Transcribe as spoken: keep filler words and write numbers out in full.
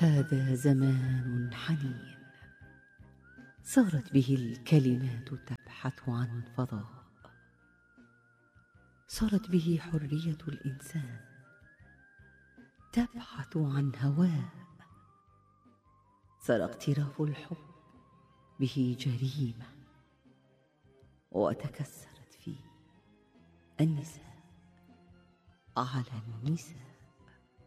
هذا زمان حنين، صارت به الكلمات تبحث عن فضاء، صارت به حرية الإنسان تبحث عن هواء، صار اقتراف الحب به جريمة، وتكسرت فيه النساء على النساء.